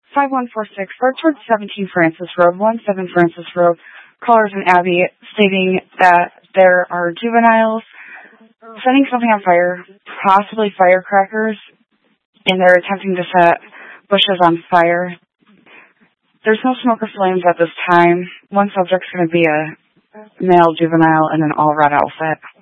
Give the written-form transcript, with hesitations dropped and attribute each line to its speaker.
Speaker 1: 5146, start towards 17 Francis Road, 17 Francis Road. Callers in Abbey stating that there are juveniles setting something on fire, possibly firecrackers, and they're attempting to set bushes on fire. There's no smoke or flames at this time. One subject's going to be a male juvenile in an all-red outfit.